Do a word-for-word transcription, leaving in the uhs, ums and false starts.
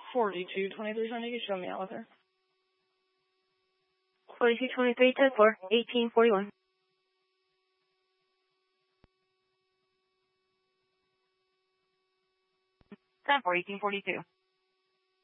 forty-two twenty-three Sunday, you show me out with her. forty-two twenty-three, ten four, eighteen forty-one. ten four, eighteen forty-two.